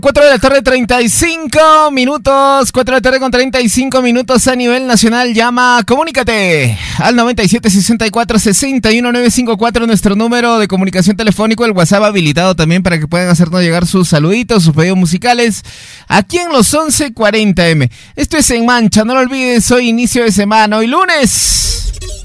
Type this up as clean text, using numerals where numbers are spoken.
4 de la tarde, 35 minutos. 4 de la tarde con 35 minutos a nivel nacional. Llama, comunícate al 97 64 61 954, nuestro número de comunicación telefónico. El WhatsApp habilitado también para que puedan hacernos llegar sus saluditos, sus pedidos musicales aquí en los 11:40 M. Esto es En Mancha, no lo olvides, hoy inicio de semana, hoy lunes.